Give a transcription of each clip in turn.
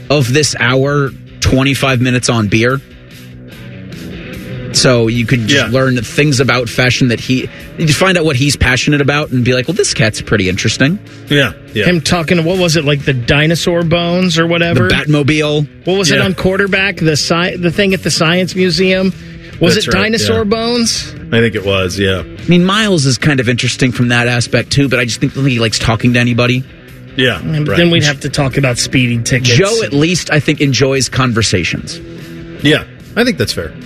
of this hour, 25 minutes on beer. So you could just learn things about fashion that you find out what he's passionate about and be like, well, this cat's pretty interesting. Yeah. Him talking to, what was it, like the dinosaur bones or whatever? The Batmobile. What was it on quarterback? The thing at the Science Museum? Was it dinosaur bones? I think it was, yeah. I mean, Miles is kind of interesting from that aspect, too, but I just think that he likes talking to anybody. Yeah. But then we'd have to talk about speeding tickets. Joe, at least, I think, enjoys conversations. Yeah, I think that's fair.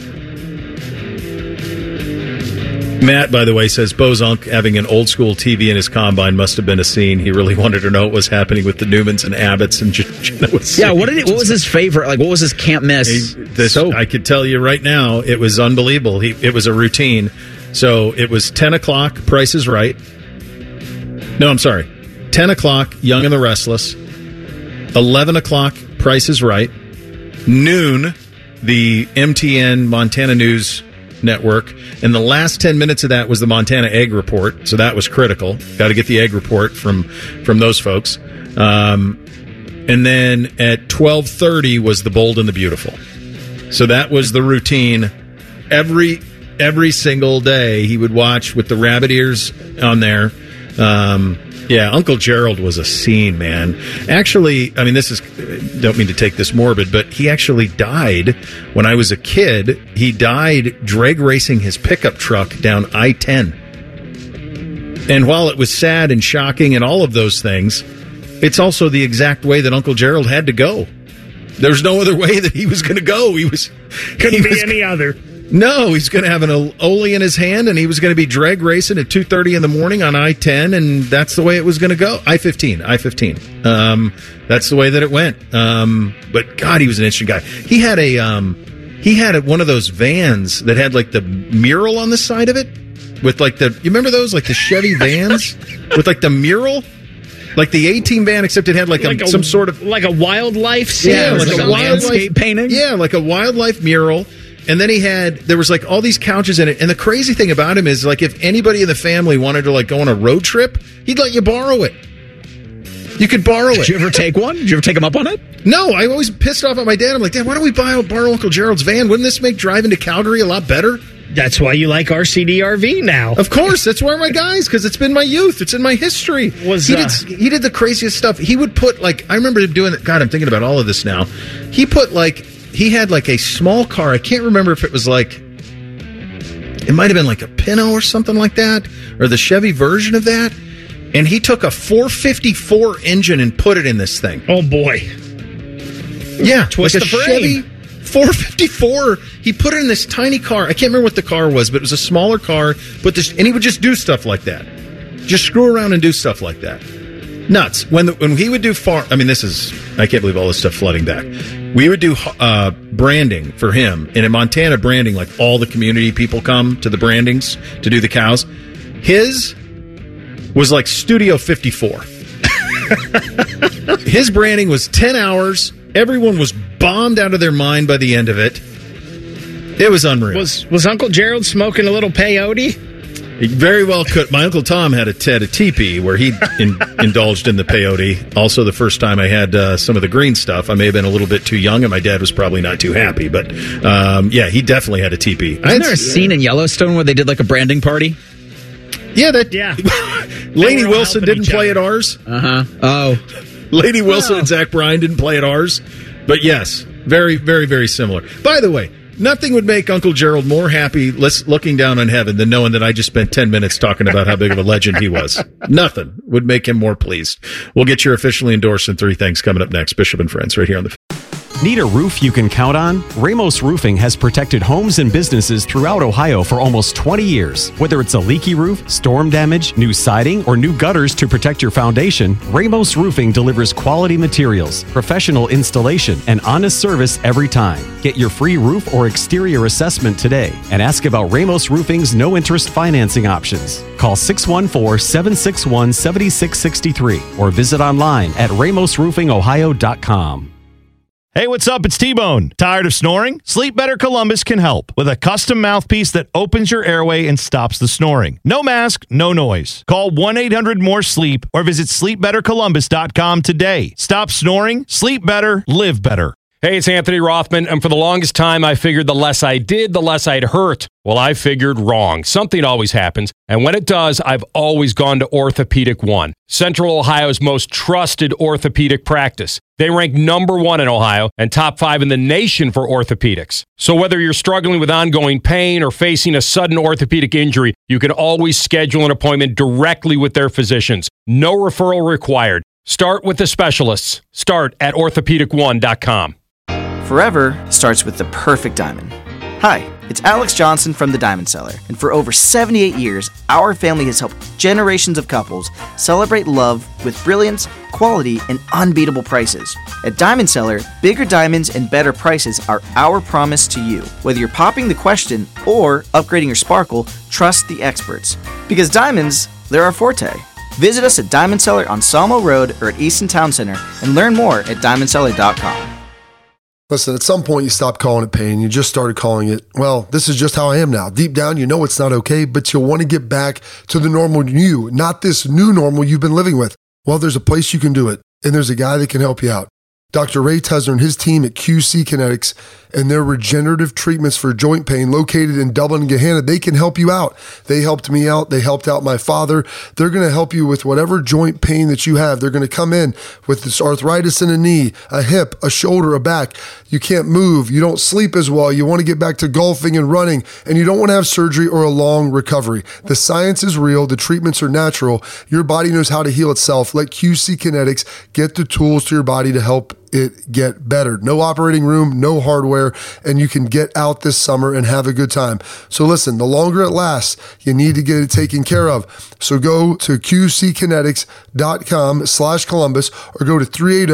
Matt, by the way, says Bo's Unc having an old school TV in his combine must have been a scene. He really wanted to know what was happening with the Newmans and Abbotts and Genoa. Yeah, what was his favorite? Like, what was his can't miss? I could tell you right now, it was unbelievable. It was a routine. So it was 10 o'clock, Price is Right. No, I'm sorry. 10 o'clock, Young and the Restless. 11 o'clock, Price is Right. Noon, the MTN Montana News Network, and the last 10 minutes of that was the Montana Egg Report, so that was critical. Got to get the egg report from those folks. And then at 12:30 was the Bold and the Beautiful. So that was the routine. Every single day he would watch with the rabbit ears on there. Uncle Gerald was a scene, man. Actually, I mean, don't mean to take this morbid, but he actually died when I was a kid. He died drag racing his pickup truck down I-10. And while it was sad and shocking and all of those things, it's also the exact way that Uncle Gerald had to go. There's no other way that he was going to go. Couldn't be any other. No, he's going to have an Oli in his hand, and he was going to be drag racing at 2:30 in the morning on I-10, and that's the way it was going to go. I-15. That's the way that it went. But God, he was an interesting guy. He had one of those vans that had like the mural on the side of it with like you remember those, like the Chevy vans with like the mural? Like the A-Team van, except it had some sort of... Like a wildlife scene? Yeah, like a landscape painting? Yeah, like a wildlife mural. And then there was like all these couches in it. And the crazy thing about him is, like, if anybody in the family wanted to like go on a road trip, he'd let you borrow it. You could borrow it. Did you ever take one? Did you ever take him up on it? No, I always pissed off at my dad. I'm like, Dad, why don't we borrow Uncle Gerald's van? Wouldn't this make driving to Calgary a lot better? That's why you like RCDRV now. Of course, that's where my guys, because it's been my youth. It's in my history. He did the craziest stuff. He would put, like, I remember him doing that. God, I'm thinking about all of this now. He had like a small car. I can't remember if it was like, it might have been like a Pinto or something like that, or the Chevy version of that. And he took a 454 engine and put it in this thing. Oh, boy. Yeah. Twist like the frame. Chevy 454. He put it in this tiny car. I can't remember what the car was, but it was a smaller car. And he would just do stuff like that. Just screw around and do stuff like that. Nuts. When he would do I can't believe all this stuff flooding back. We would do branding for him. And in Montana, branding, like all the community people come to the brandings to do the cows. His was like Studio 54. His branding was 10 hours. Everyone was bombed out of their mind by the end of it. It was unreal. Was Uncle Gerald smoking a little peyote? He very well could. My Uncle Tom had a teepee where he indulged in the peyote. Also, the first time I had some of the green stuff, I may have been a little bit too young, and my dad was probably not too happy. But, he definitely had a teepee. Isn't there a scene in Yellowstone where they did like a branding party? Yeah, Lainey were Wilson didn't play other. at ours. Uh-huh. Oh. Lainey Wilson and Zach Bryan didn't play at ours. But yes, very, very, very similar. By the way, nothing would make Uncle Gerald more happy looking down on heaven than knowing that I just spent 10 minutes talking about how big of a legend he was. Nothing would make him more pleased. We'll get your officially endorsed in 3 things coming up next. Bishop and Friends right here on the... Need a roof you can count on? Ramos Roofing has protected homes and businesses throughout Ohio for almost 20 years. Whether it's a leaky roof, storm damage, new siding, or new gutters to protect your foundation, Ramos Roofing delivers quality materials, professional installation, and honest service every time. Get your free roof or exterior assessment today and ask about Ramos Roofing's no-interest financing options. Call 614-761-7663 or visit online at ramosroofingohio.com. Hey, what's up? It's T-Bone. Tired of snoring? Sleep Better Columbus can help with a custom mouthpiece that opens your airway and stops the snoring. No mask, no noise. Call 1-800-MORE-SLEEP or visit sleepbettercolumbus.com today. Stop snoring, sleep better, live better. Hey, it's Anthony Rothman, and for the longest time, I figured the less I did, the less I'd hurt. Well, I figured wrong. Something always happens, and when it does, I've always gone to Orthopedic One, Central Ohio's most trusted orthopedic practice. They rank number 1 in Ohio and top 5 in the nation for orthopedics. So whether you're struggling with ongoing pain or facing a sudden orthopedic injury, you can always schedule an appointment directly with their physicians. No referral required. Start with the specialists. Start at orthopedic1.com. Forever starts with the perfect diamond. Hi, it's Alex Johnson from the Diamond Cellar, and for over 78 years, our family has helped generations of couples celebrate love with brilliance, quality, and unbeatable prices. At Diamond Cellar, bigger diamonds and better prices are our promise to you. Whether you're popping the question or upgrading your sparkle, trust the experts. Because diamonds, they're our forte. Visit us at Diamond Cellar on Sawmill Road or at Easton Town Center and learn more at diamondcellar.com. Listen, at some point you stopped calling it pain. You just started calling it, well, this is just how I am now. Deep down, you know it's not okay, but you want to get back to the normal you, not this new normal you've been living with. Well, there's a place you can do it, and there's a guy that can help you out. Dr. Ray Tesner and his team at QC Kinetics and their regenerative treatments for joint pain located in Dublin and Gahanna, they can help you out. They helped me out. They helped out my father. They're going to help you with whatever joint pain that you have. They're going to come in with this arthritis in a knee, a hip, a shoulder, a back. You can't move. You don't sleep as well. You want to get back to golfing and running, and you don't want to have surgery or a long recovery. The science is real. The treatments are natural. Your body knows how to heal itself. Let QC Kinetics get the tools to your body to help it get better. No operating room, no hardware, and you can get out this summer and have a good time. So listen, the longer it lasts, you need to get it taken care of. So go to qckinetics.com/Columbus or go to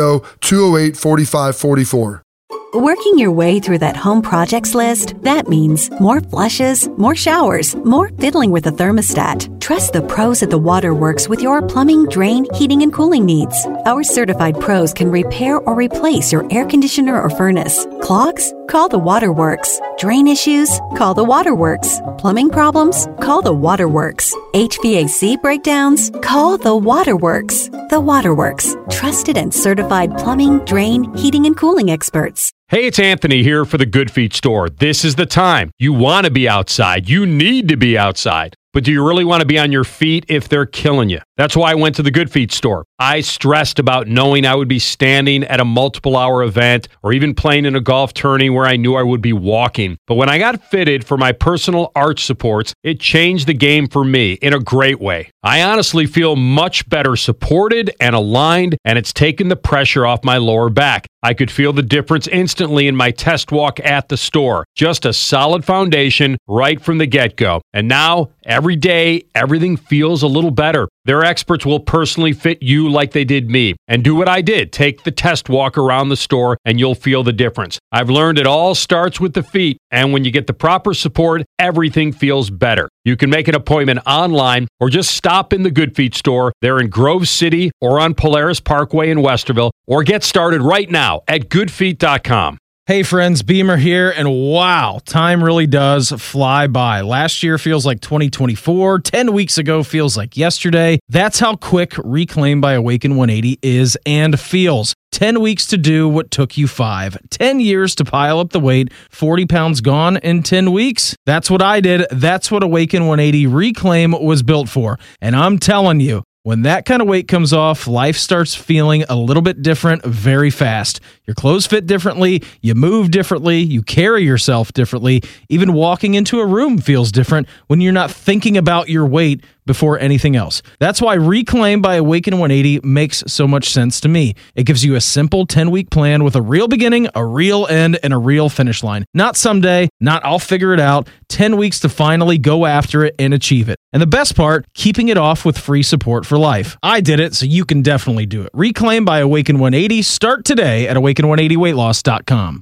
380-208-4544. Working your way through that home projects list, that means more flushes, more showers, more fiddling with the thermostat. Trust the pros at the Waterworks with your plumbing, drain, heating, and cooling needs. Our certified pros can repair or replace your air conditioner or furnace. Clogs? Call the Waterworks. Drain issues? Call the Waterworks. Plumbing problems? Call the Waterworks. HVAC breakdowns? Call the Waterworks. The Waterworks. Trusted and certified plumbing, drain, heating, and cooling experts. Hey, it's Anthony here for the Good Feet store. This is the time. You want to be outside. You need to be outside. But do you really want to be on your feet if they're killing you? That's why I went to the Good Feet store. I stressed about knowing I would be standing at a multiple-hour event or even playing in a golf tourney where I knew I would be walking. But when I got fitted for my personal arch supports, it changed the game for me in a great way. I honestly feel much better supported and aligned, and it's taken the pressure off my lower back. I could feel the difference instantly in my test walk at the store. Just a solid foundation right from the get-go. And now, every day, everything feels a little better. Their experts will personally fit you like they did me. And do what I did. Take the test walk around the store and you'll feel the difference. I've learned it all starts with the feet. And when you get the proper support, everything feels better. You can make an appointment online or just stop in the Good Feet store. They're in Grove City or on Polaris Parkway in Westerville. Or get started right now at goodfeet.com. Hey friends, Beamer here, and wow, time really does fly by. Last year feels like 2024, 10 weeks ago feels like yesterday. That's how quick Reclaim by Awaken 180 is and feels. 10 weeks to do what took you 5. 10 years to pile up the weight, 40 pounds gone in 10 weeks. That's what I did. That's what Awaken 180 Reclaim was built for. And I'm telling you, when that kind of weight comes off, life starts feeling a little bit different very fast. Your clothes fit differently, you move differently, you carry yourself differently. Even walking into a room feels different when you're not thinking about your weight before anything else. That's why Reclaim by Awaken 180 makes so much sense to me. It gives you a simple 10-week plan with a real beginning, a real end, and a real finish line. Not someday, not I'll figure it out. 10 weeks to finally go after it and achieve it. And the best part, keeping it off with free support for life. I did it, so you can definitely do it. Reclaim by Awaken 180. Start today at awaken180weightloss.com.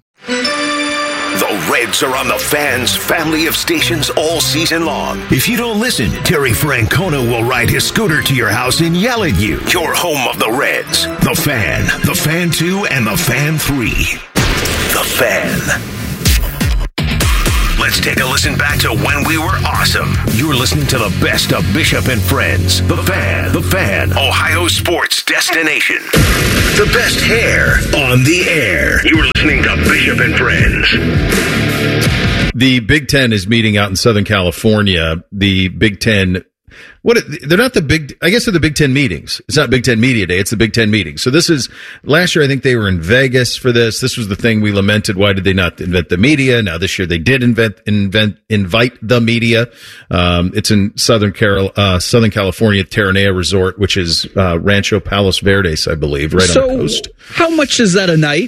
The Reds are on the Fan's family of stations all season long. If you don't listen, Terry Francona will ride his scooter to your house and yell at you. Your home of the Reds. The Fan, the Fan 2, and the Fan 3. The Fan. Let's take a listen back to when we were awesome. You're listening to the best of Bishop and Friends. The Fan. The Fan. Ohio sports destination. The best hair on the air. You're listening to Bishop and Friends. The Big Ten is meeting out in Southern California. The Big Ten... they're not the big, I guess they're the Big Ten meetings. It's not Big Ten Media Day. It's the Big Ten meetings. So this is, last year I think they were in Vegas for this. This was the thing we lamented. Why did they not invent the media? Now this year they did invite the media. It's in Southern California, Terranea Resort, which is, Rancho Palos Verdes, I believe, right on the coast. How much is that a night?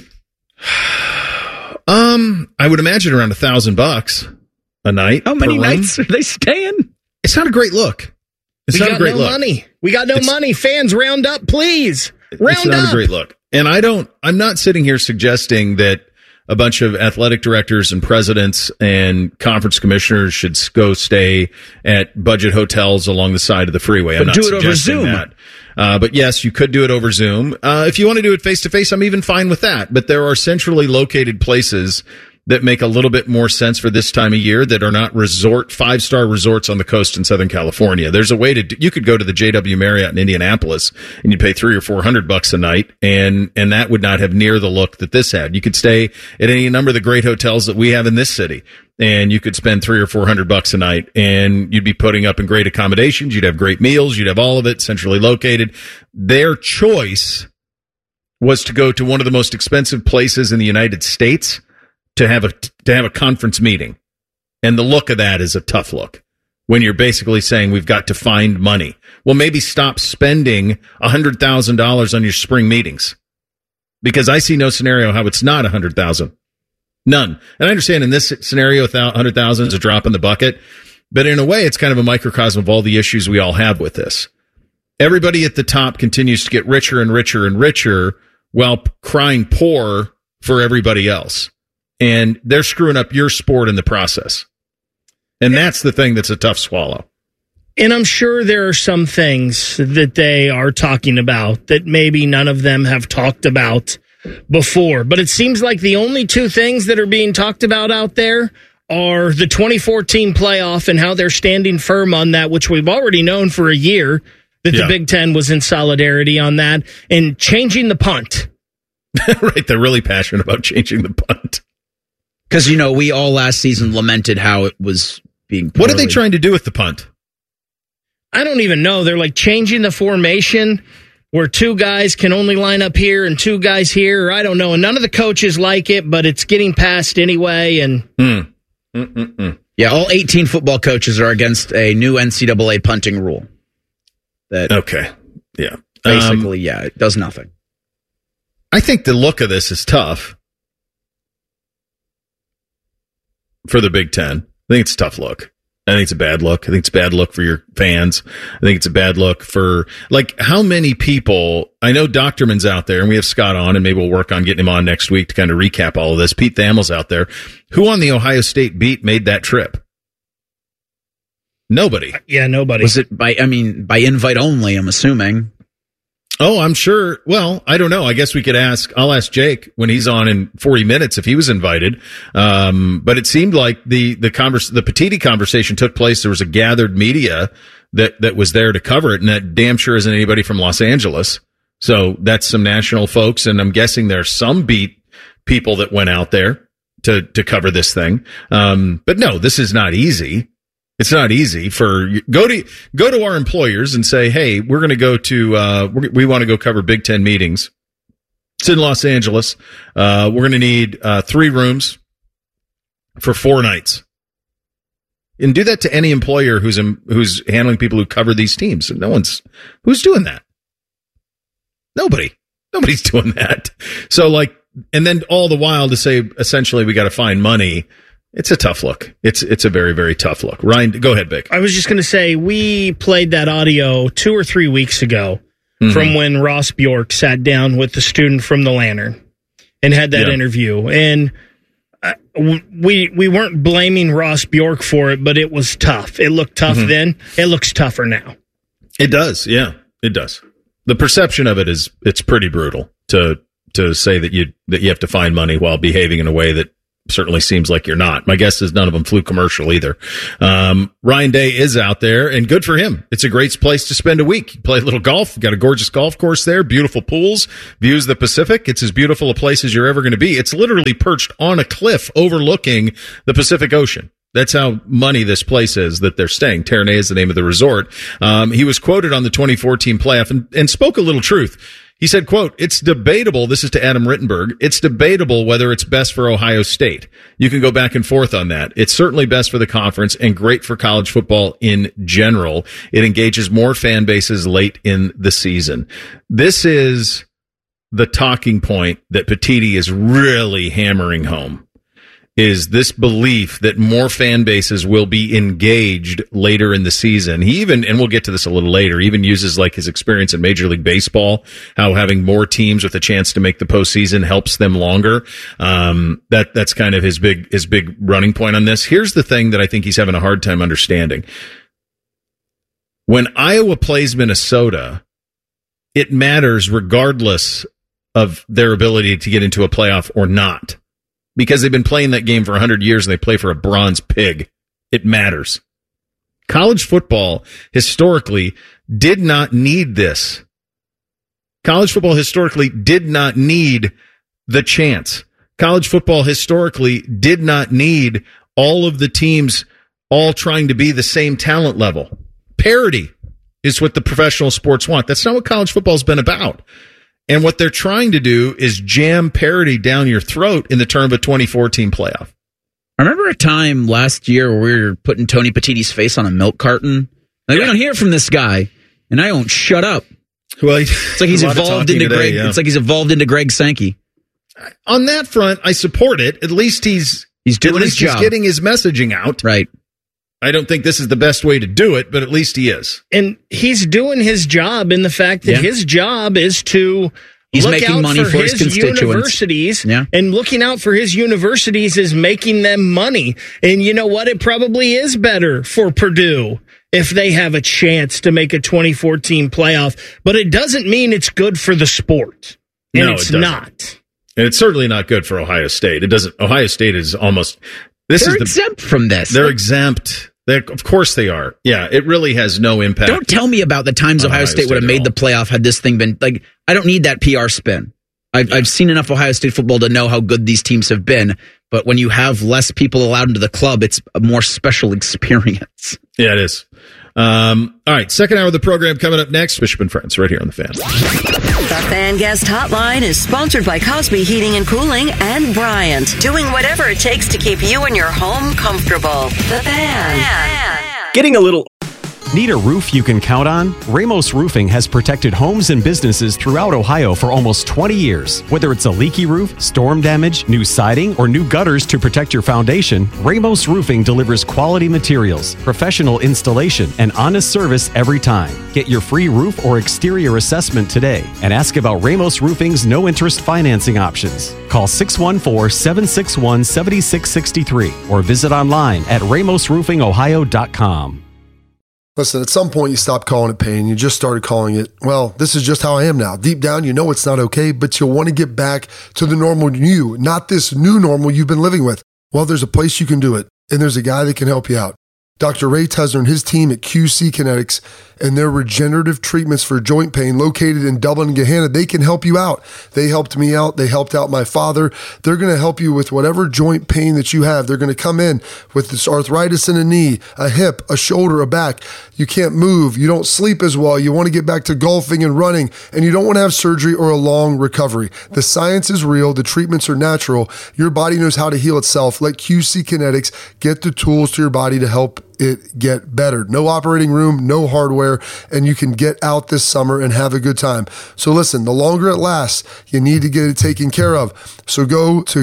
I would imagine around $1,000 a night. How many nights are they staying? It's not a great look. We got no money. We got no money. Fans, round up, please. Round up. It's not a great look. And I'm not sitting here suggesting that a bunch of athletic directors and presidents and conference commissioners should go stay at budget hotels along the side of the freeway. I'm not do it over Zoom. That. But yes, you could do it over Zoom. If you want to do it face to face, I'm even fine with that. But there are centrally located places that make a little bit more sense for this time of year that are not 5-star resorts on the coast in Southern California. There's a way you could go to the JW Marriott in Indianapolis and you'd pay $300 or $400 a night, and that would not have near the look that this had. You could stay at any number of the great hotels that we have in this city, and you could spend $300 or $400 a night, and you'd be putting up in great accommodations. You'd have great meals. You'd have all of it centrally located. Their choice was to go to one of the most expensive places in the United States to have a conference meeting. And the look of that is a tough look when you're basically saying we've got to find money. Well, maybe stop spending $100,000 on your spring meetings, because I see no scenario how it's not $100,000. None. And I understand in this scenario, $100,000 is a drop in the bucket, but in a way, it's kind of a microcosm of all the issues we all have with this. Everybody at the top continues to get richer and richer and richer while crying poor for everybody else. And they're screwing up your sport in the process. And that's the thing that's a tough swallow. And I'm sure there are some things that they are talking about that maybe none of them have talked about before. But it seems like the only two things that are being talked about out there are the 2014 playoff and how they're standing firm on that, which we've already known for a year that the Big Ten was in solidarity on that, and changing the punt. Right. They're really passionate about changing the punt. Because, we all last season lamented how it was being poorly. What are they trying to do with the punt? I don't even know. They're like changing the formation where two guys can only line up here and two guys here. Or I don't know. And none of the coaches like it, but it's getting passed anyway. And Yeah, all 18 football coaches are against a new NCAA punting rule. Okay. Yeah. Basically, it does nothing. I think the look of this is tough for the Big Ten. I think it's a tough look. I think it's a bad look. I think it's a bad look for your fans. I think it's a bad look for, how many people, I know Doctorman's out there, and we have Scott on, and maybe we'll work on getting him on next week to kind of recap all of this. Pete Thamel's out there. Who on the Ohio State beat made that trip? Nobody. Yeah, nobody. Was it by invite only, I'm assuming? Oh, I'm sure. Well, I don't know. I guess I'll ask Jake when he's on in 40 minutes if he was invited. But it seemed like the Petiti conversation took place. There was a gathered media that was there to cover it, and that damn sure isn't anybody from Los Angeles. So that's some national folks, and I'm guessing there's some beat people that went out there to cover this thing. But no, this is not easy. It's not easy for go to our employers and say, hey, we're going to go to we want to go cover Big Ten meetings. It's in Los Angeles. We're going to need 3 rooms for 4 nights. And do that to any employer who's handling people who cover these teams. Who's doing that? Nobody's doing that. So and then all the while to say essentially we got to find money. It's a tough look. It's a very, very tough look. Ryan, go ahead, Vic. I was just going to say, we played that audio 2 or 3 weeks ago from when Ross Bjork sat down with the student from the Lantern and had that interview. And we weren't blaming Ross Bjork for it, but it was tough. It looked tough then. It looks tougher now. It does. Yeah, it does. The perception of it it's pretty brutal to to say that you have to find money while behaving in a way that certainly seems like you're not. My guess is none of them flew commercial either. Ryan Day is out there, and good for him. It's a great place to spend a week. You play a little golf. Got a gorgeous golf course there, beautiful pools, views the Pacific. It's as beautiful a place as you're ever going to be. It's literally perched on a cliff overlooking the Pacific Ocean. That's how money this place is that they're staying. Terranea is the name of the resort. He was quoted on the 2014 playoff and spoke a little truth. He said, quote, "It's debatable," this is to Adam Rittenberg, "it's debatable whether it's best for Ohio State. You can go back and forth on that. It's certainly best for the conference and great for college football in general. It engages more fan bases late in the season." This is the talking point that Petitti is really hammering home, is this belief that more fan bases will be engaged later in the season. He even, and we'll get to this a little later, even uses like his experience in Major League Baseball, how having more teams with a chance to make the postseason helps them longer. That's kind of his big running point on this. Here's the thing that I think he's having a hard time understanding. When Iowa plays Minnesota, it matters regardless of their ability to get into a playoff or not. Because they've been playing that game for 100 years and they play for a bronze pig. It matters. College football historically did not need this. College football historically did not need the chance. College football historically did not need all of the teams all trying to be the same talent level. Parity is what the professional sports want. That's not what college football's been about. And what they're trying to do is jam parity down your throat in the term of a 2014 playoff. I remember a time last year where we were putting Tony Petitti's face on a milk carton. Like, we don't hear from this guy, and I don't shut up. Well, it's like he's evolved into Greg. Yeah. It's like he's evolved into Greg Sankey. On that front, I support it. At least he's doing his job. He's getting his messaging out. Right. I don't think this is the best way to do it, but at least he is. And he's doing his job in the fact that his job is to look making out money for his constituents. Universities. Yeah. And looking out for his universities is making them money. And you know what? It probably is better for Purdue if they have a chance to make a 2014 playoff. But it doesn't mean it's good for the sport. And no, it's it not. And it's certainly not good for Ohio State. It doesn't. Ohio State is almost... They're exempt from this. They're exempt. Of course they are. Yeah, it really has no impact. Don't tell me about the times Ohio State would have made the playoff had this thing been like. I don't need that PR spin. I've seen enough Ohio State football to know how good these teams have been. But when you have less people allowed into the club, it's a more special experience. Yeah, it is. All right, second hour of the program coming up next. Bishop and Friends, right here on The Fan. The Fan Guest Hotline is sponsored by Cosby Heating and Cooling and Bryant, doing whatever it takes to keep you and your home comfortable. The Fan. Getting a little... Need a roof you can count on? Ramos Roofing has protected homes and businesses throughout Ohio for almost 20 years. Whether it's a leaky roof, storm damage, new siding, or new gutters to protect your foundation, Ramos Roofing delivers quality materials, professional installation, and honest service every time. Get your free roof or exterior assessment today and ask about Ramos Roofing's no-interest financing options. Call 614-761-7663 or visit online at ramosroofingohio.com. Listen, at some point you stopped calling it pain. You just started calling it, well, this is just how I am now. Deep down, you know it's not okay, but you want to get back to the normal you, not this new normal you've been living with. Well, there's a place you can do it, and there's a guy that can help you out. Dr. Ray Tesner and his team at QC Kinetics and their regenerative treatments for joint pain located in Dublin and Gahanna, they can help you out. They helped me out. They helped out my father. They're going to help you with whatever joint pain that you have. They're going to come in with this arthritis in a knee, a hip, a shoulder, a back. You can't move. You don't sleep as well. You want to get back to golfing and running, and you don't want to have surgery or a long recovery. The science is real. The treatments are natural. Your body knows how to heal itself. Let QC Kinetics get the tools to your body to help it get better. No operating room, no hardware, and you can get out this summer and have a good time. So listen, the longer it lasts, you need to get it taken care of. So go to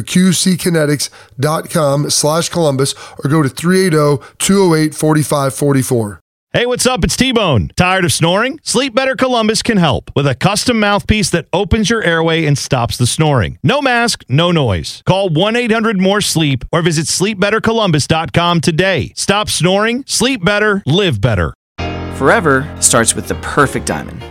qckinetics.com/Columbus or go to 380-208-4544. Hey, what's up? It's T-Bone. Tired of snoring? Sleep Better Columbus can help with a custom mouthpiece that opens your airway and stops the snoring. No mask, no noise. Call 1-800-MORE-SLEEP or visit sleepbettercolumbus.com today. Stop snoring, sleep better, live better. Forever starts with the perfect diamond.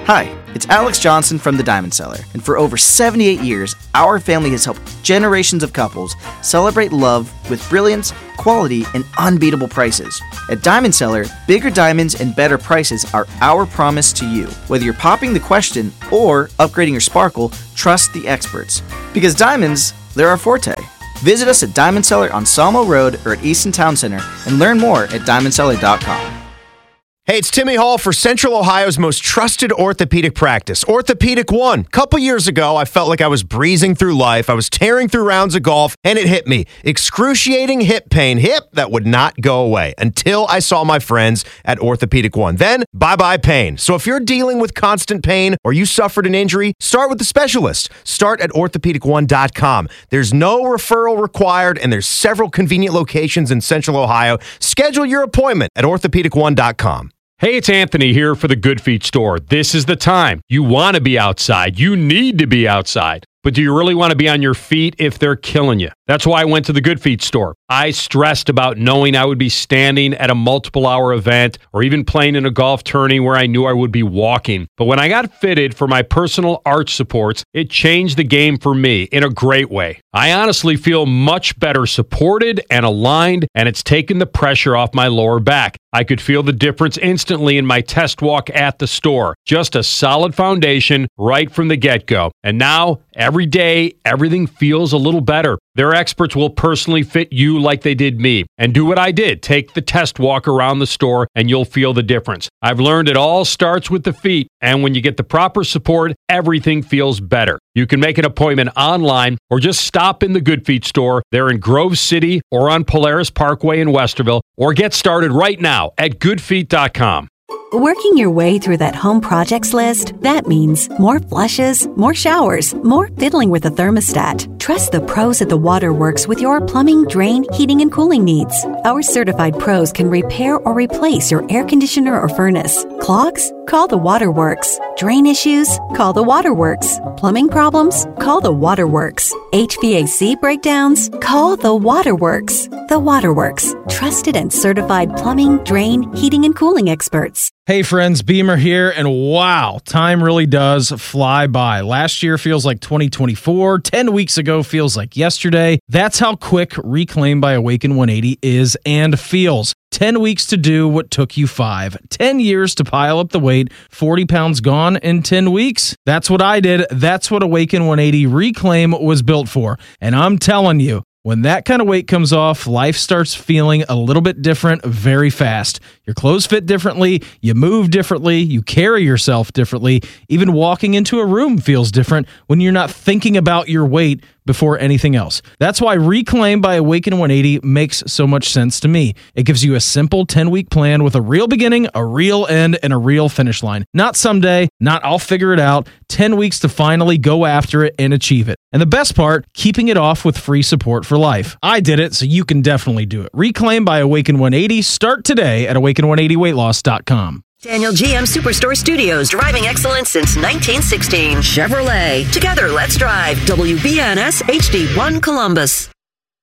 Hi, it's Alex Johnson from the Diamond Cellar, and for over 78 years, our family has helped generations of couples celebrate love with brilliance, quality, and unbeatable prices. At Diamond Cellar, bigger diamonds and better prices are our promise to you. Whether you're popping the question or upgrading your sparkle, trust the experts. Because diamonds, they're our forte. Visit us at Diamond Cellar on Sawmill Road or at Easton Town Center and learn more at diamondcellar.com. Hey, it's Timmy Hall for Central Ohio's most trusted orthopedic practice, Orthopedic One. Couple years ago, I felt like I was breezing through life. I was tearing through rounds of golf, and it hit me. Excruciating hip pain. Hip that would not go away until I saw my friends at Orthopedic One. Then, bye-bye pain. So if you're dealing with constant pain or you suffered an injury, start with the specialist. Start at orthopedic1.com. There's no referral required, and there's several convenient locations in Central Ohio. Schedule your appointment at orthopedic1.com. Hey, it's Anthony here for the Good Feet store. This is the time. You want to be outside. You need to be outside. But do you really want to be on your feet if they're killing you? That's why I went to the Good Feet store. I stressed about knowing I would be standing at a multiple-hour event or even playing in a golf tourney where I knew I would be walking. But when I got fitted for my personal arch supports, it changed the game for me in a great way. I honestly feel much better supported and aligned, and it's taken the pressure off my lower back. I could feel the difference instantly in my test walk at the store. Just a solid foundation right from the get-go. And now, every day, everything feels a little better. Their experts will personally fit you like they did me. And do what I did. Take the test walk around the store and you'll feel the difference. I've learned it all starts with the feet. And when you get the proper support, everything feels better. You can make an appointment online or just stop in the Good Feet store. They're in Grove City or on Polaris Parkway in Westerville. Or get started right now at goodfeet.com. Working your way through that home projects list, that means more flushes, more showers, more fiddling with the thermostat. Trust the pros at the Waterworks with your plumbing, drain, heating, and cooling needs. Our certified pros can repair or replace your air conditioner or furnace. Clogs? Call the Waterworks. Drain issues? Call the Waterworks. Plumbing problems? Call the Waterworks. HVAC breakdowns? Call the Waterworks. The Waterworks. Trusted and certified plumbing, drain, heating, and cooling experts. Hey friends, Beamer here, and wow, time really does fly by. Last year feels like 2024, 10 weeks ago feels like yesterday. That's how quick Reclaim by Awaken 180 is and feels. 10 weeks to do what took you 5. 10 years to pile up the weight, 40 pounds gone in 10 weeks. That's what I did. That's what Awaken 180 Reclaim was built for. And I'm telling you, when that kind of weight comes off, life starts feeling a little bit different very fast. Your clothes fit differently, you move differently, you carry yourself differently. Even walking into a room feels different when you're not thinking about your weight before anything else. That's why Reclaim by Awaken 180 makes so much sense to me. It gives you a simple 10-week plan with a real beginning, a real end, and a real finish line. Not someday, not I'll figure it out. 10 weeks to finally go after it and achieve it. And the best part, keeping it off with free support for life. I did it, so you can definitely do it. Reclaim by Awaken 180. Start today at awaken180weightloss.com. Daniel GM Superstore Studios, driving excellence since 1916. Chevrolet. Together, let's drive. WBNS HD1 Columbus.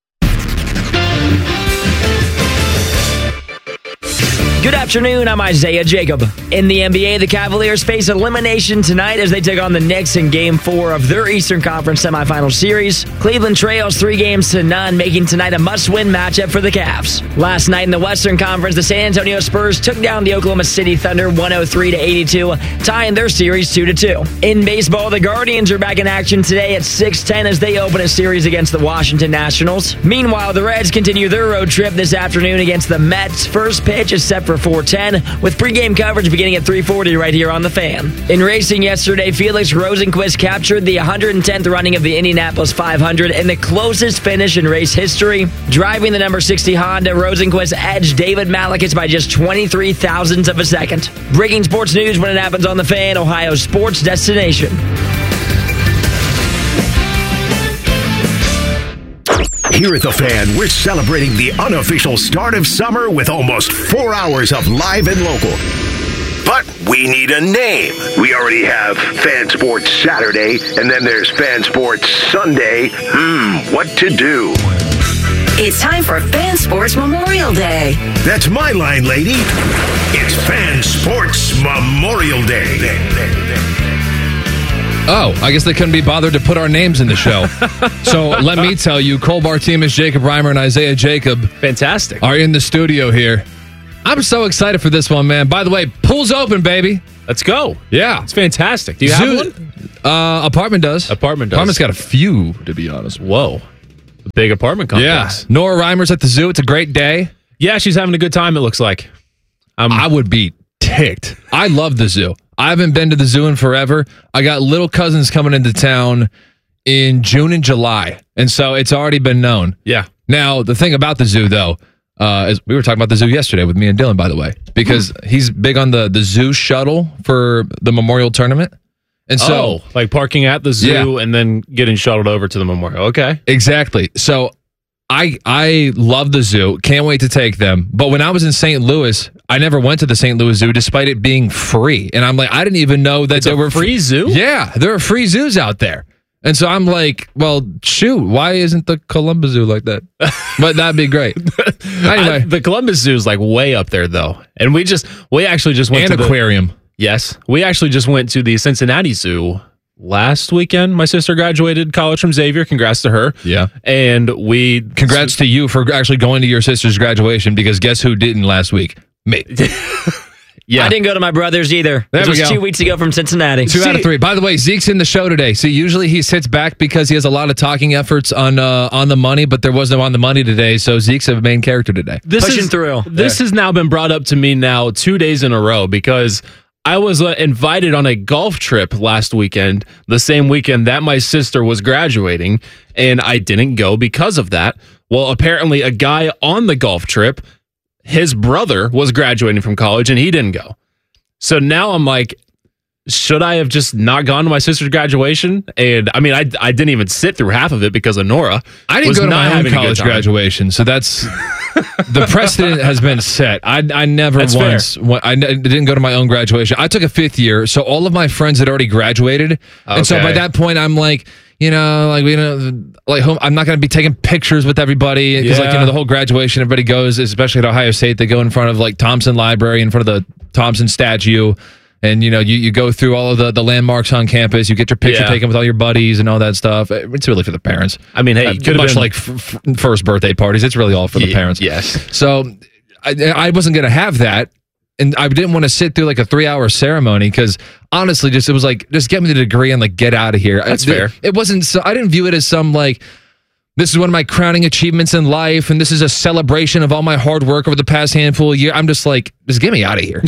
Good afternoon, I'm Isaiah Jacob. In the NBA, the Cavaliers face elimination tonight as they take on the Knicks in Game 4 of their Eastern Conference semifinal series. Cleveland trails 3-0, making tonight a must-win matchup for the Cavs. Last night in the Western Conference, the San Antonio Spurs took down the Oklahoma City Thunder 103-82, tying their series 2-2. In baseball, the Guardians are back in action today at 6:10 as they open a series against the Washington Nationals. Meanwhile, the Reds continue their road trip this afternoon against the Mets. First pitch is set for 4:10, with pregame coverage beginning at 3:40 right here on The Fan. In racing yesterday, Felix Rosenqvist captured the 110th running of the Indianapolis 500 in the closest finish in race history. Driving the number 60 Honda, Rosenqvist edged David Malikis by just 23 thousandths of a second. Breaking sports news when it happens on The Fan, Ohio's sports destination. Here at The Fan, we're celebrating the unofficial start of summer with almost 4 hours of live and local. But we need a name. We already have Fan Sports Saturday, and then there's Fan Sports Sunday. What to do? It's time for Fan Sports Memorial Day. That's my line, lady. It's Fan Sports Memorial Day. Oh, I guess they couldn't be bothered to put our names in the show. So let me tell you, Cole Bartimus, Jacob Reimer, and Isaiah Jacob fantastic are in the studio here. I'm so excited for this one, man. By the way, pool's open, baby. Let's go. Yeah. It's fantastic. Do you have one? Apartment does. Apartment's got a few, to be honest. Whoa. A big apartment complex. Yeah. Nora Reimer's at the zoo. It's a great day. Yeah, she's having a good time, it looks like. I would be ticked. I love the zoo. I haven't been to the zoo in forever. I got little cousins coming into town in June and July, and so it's already been known. Yeah. Now, the thing about the zoo, though, is we were talking about the zoo yesterday with me and Dylan, by the way, because he's big on the zoo shuttle for the Memorial Tournament. And so, like parking at the zoo and then getting shuttled over to the Memorial. Okay. Exactly. So I love the zoo. Can't wait to take them. But when I was in St. Louis, I never went to the St. Louis Zoo despite it being free. And I'm like, I didn't even know that there were free zoo? Yeah, there are free zoos out there. And so I'm like, well, shoot, why isn't the Columbus Zoo like that? But that'd be great. Anyway, the Columbus Zoo is like way up there though. And we actually just went to the aquarium. Yes. We actually just went to the Cincinnati Zoo last weekend. My sister graduated college from Xavier. Congrats to her. Yeah. And congrats to you for actually going to your sister's graduation, because guess who didn't last week? Me. Yeah. I didn't go to my brother's either. There it we was go. 2 weeks ago from Cincinnati. 2 out of 3. By the way, Zeke's in the show today. See, usually he sits back because he has a lot of talking efforts on the money, but there was no on the money today, so Zeke's a main character today. This has now been brought up to me now 2 days in a row, because I was invited on a golf trip last weekend, the same weekend that my sister was graduating, and I didn't go because of that. Well, apparently a guy on the golf trip, his brother was graduating from college and he didn't go. So now I'm like, should I have just not gone to my sister's graduation? And I mean, I didn't even sit through half of it because of Nora. I didn't go to my own college graduation, so that's the precedent has been set. I never That's once I didn't go to my own graduation. I took a 5th year, so all of my friends had already graduated, and so by that point, I'm like, I'm not going to be taking pictures with everybody because, the whole graduation, everybody goes, especially at Ohio State, they go in front of like Thompson Library, in front of the Thompson statue. And, you go through all of the landmarks on campus. You get your picture taken with all your buddies and all that stuff. It's really for the parents. I mean, hey, much like first birthday parties, it's really all for the parents. Yes. So I wasn't going to have that. And I didn't want to sit through like a 3-hour ceremony because honestly, it was like, just get me the degree and like get out of here. That's fair. It wasn't, I didn't view it as some like, this is one of my crowning achievements in life, and this is a celebration of all my hard work over the past handful of years. I'm just like, just get me out of here.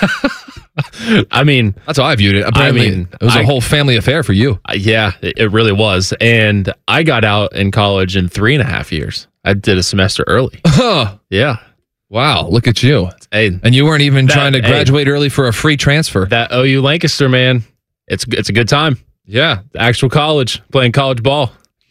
I mean, that's how I viewed it. Apparently, it was a whole family affair for you. Yeah, it really was. And I got out in college in 3.5 years. I did a semester early. Huh. Yeah. Wow, look at you. Hey, and you weren't even trying to graduate early for a free transfer. That OU Lancaster, man, it's a good time. Yeah. Actual college, playing college ball.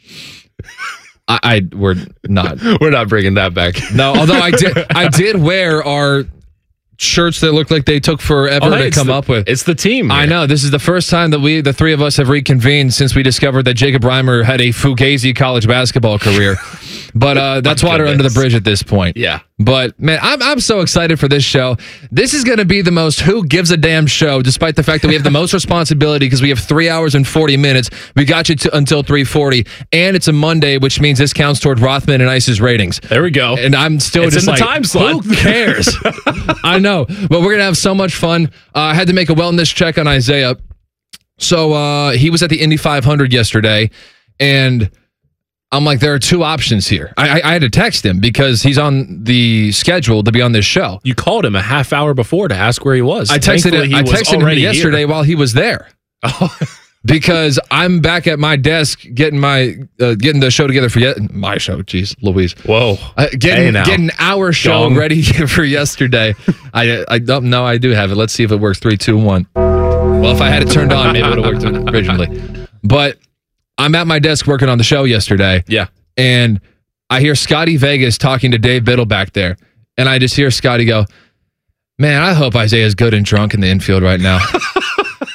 We're not bringing that back. No, although I did wear our shirts that look like they took forever to come up with. It's the team. I know. This is the first time that the three of us have reconvened since we discovered that Jacob Reimer had a fugazi college basketball career. But that's water under the bridge at this point. Yeah. But man, I'm so excited for this show. This is going to be the most who gives a damn show, despite the fact that we have the most responsibility because we have 3 hours and 40 minutes. We got you until 3:40, and it's a Monday, which means this counts toward Rothman and Ice's ratings. There we go. And I'm still it's just in the like, time slot. Who cares? I know, but we're gonna have so much fun. I had to make a wellness check on Isaiah, so he was at the Indy 500 yesterday, and I'm like, there are 2 options here. I had to text him because he's on the schedule to be on this show. You called him a half hour before to ask where he was. I texted him yesterday while he was there. Because I'm back at my desk getting the show together for my show. Jeez, Louise. Whoa. Getting our show ready for yesterday. I don't know. I do have it. Let's see if it works. 3, 2, 1. Well, if I had it turned on, maybe it would have worked originally. But I'm at my desk working on the show yesterday. Yeah. And I hear Scotty Vegas talking to Dave Biddle back there. And I just hear Scotty go, man, I hope Isaiah's good and drunk in the infield right now.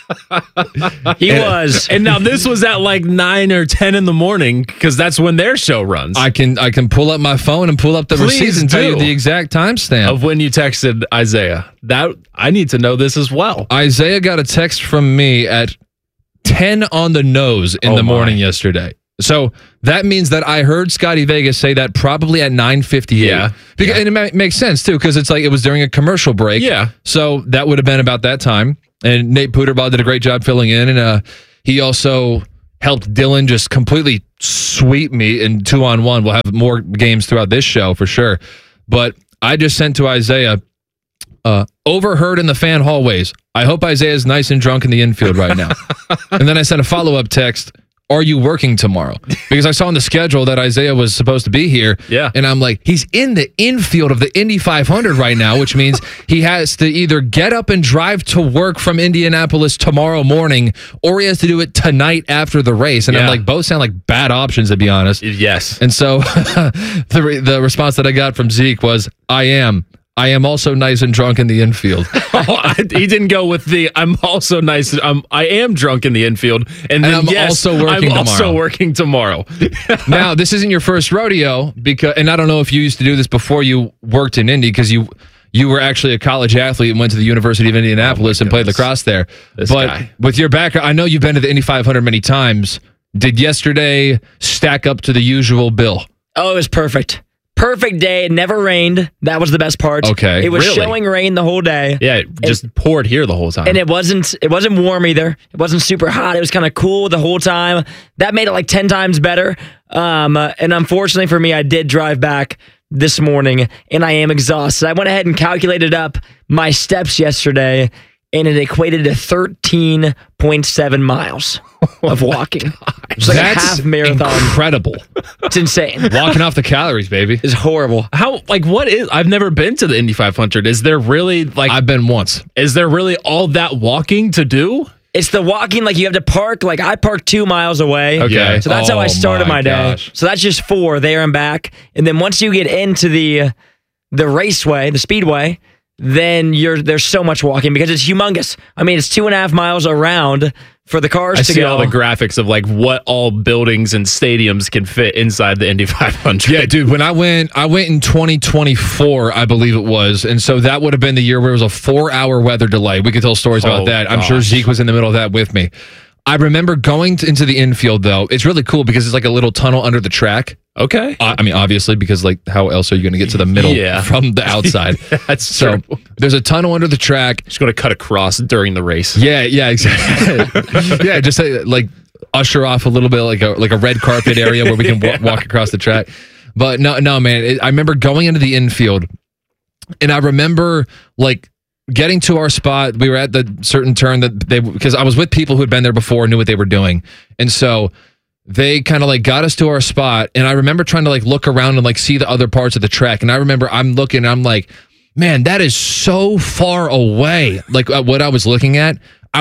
He was. And now this was at like 9 or 10 in the morning because that's when their show runs. I can pull up my phone and pull up the receipts and tell you the exact timestamp of when you texted Isaiah. That I need to know this as well. Isaiah got a text from me at 10 on the nose in the morning yesterday. So that means that I heard Scotty Vegas say that probably at 9:58. Yeah. And it makes sense too, because it's like it was during a commercial break. Yeah. So that would have been about that time. And Nate Puderbaugh did a great job filling in. And he also helped Dylan just completely sweep me in 2-on-1. We'll have more games throughout this show for sure. But I just sent to Isaiah, overheard in the fan hallways. I hope Isaiah's nice and drunk in the infield right now. And then I sent a follow-up text. Are you working tomorrow? Because I saw on the schedule that Isaiah was supposed to be here. Yeah. And I'm like, he's in the infield of the Indy 500 right now, which means he has to either get up and drive to work from Indianapolis tomorrow morning, or he has to do it tonight after the race. And I'm like, both sound like bad options, to be honest. Yes. And so the response that I got from Zeke was, I am also nice and drunk in the infield. He didn't go with the I'm also nice. I am drunk in the infield. And then, I'm also working tomorrow. Now, this isn't your first rodeo, and I don't know if you used to do this before you worked in Indy, because you were actually a college athlete and went to the University of Indianapolis and played lacrosse there. With your background, I know you've been to the Indy 500 many times. Did yesterday stack up to the usual bill? Oh, it was perfect. Perfect day. It never rained. That was the best part. Okay. It was showing rain the whole day. Yeah, it just poured here the whole time. And it wasn't warm either. It wasn't super hot. It was kind of cool the whole time. That made it like 10 times better. And unfortunately for me, I did drive back this morning and I am exhausted. I went ahead and calculated up my steps yesterday, and it equated to 13.7 miles of walking. It's like That's a half marathon. Incredible. It's insane. Walking off the calories, baby. It's horrible. I've never been to the Indy 500. Is there really I've been once. Is there really all that walking to do? It's the walking, like you have to park. Like I parked 2 miles away. Okay. So that's how I started my day. gosh. So that's just 4 there and back. And then once you get into the raceway, the speedway, then there's so much walking because it's humongous. I mean, it's 2.5 miles around for the cars to go. I see all the graphics of like what all buildings and stadiums can fit inside the Indy 500. Yeah, dude, when I went in 2024, I believe it was. And so that would have been the year where it was a 4-hour weather delay. We could tell stories about that. I'm sure Zeke was in the middle of that with me. I remember going into the infield, though. It's really cool because it's like a little tunnel under the track. Okay. I mean, obviously, because like how else are you going to get to the middle from the outside? That's true. There's a tunnel under the track. Just going to cut across during the race. Yeah, exactly. Yeah, just like usher off a little bit like a red carpet area where we can walk across the track. But no, man. I remember going into the infield, and I remember like getting to our spot. We were at the certain turn because I was with people who had been there before, knew what they were doing, and so they kind of like got us to our spot. And I remember trying to like look around and like see the other parts of the track. And I remember I'm looking, and I'm like, man, that is so far away. Like what I was looking at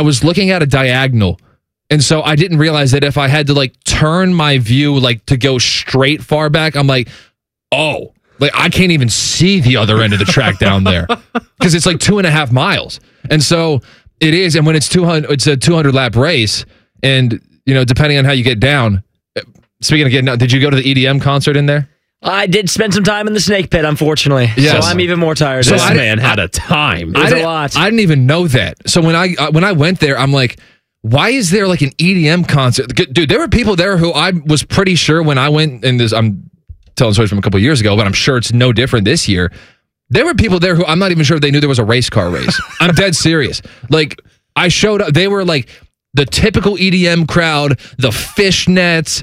a diagonal. And so I didn't realize that if I had to like turn my view like to go straight far back, I'm like, oh, like I can't even see the other end of the track down there because it's like 2.5 miles. And so it is. And when it's a 200 lap race, and you know, depending on how you get down. Speaking of getting down, did you go to the EDM concert in there? I did spend some time in the snake pit, unfortunately. Yes. So I'm even more tired. This man had a time. It was a lot. I didn't even know that. So when I went there, I'm like, why is there like an EDM concert? Dude, there were people there who I was pretty sure when I went, and I'm telling stories from a couple of years ago, but I'm sure it's no different this year. There were people there who I'm not even sure if they knew there was a race car race. I'm dead serious. Like I showed up, they were like the typical EDM crowd, the fishnets,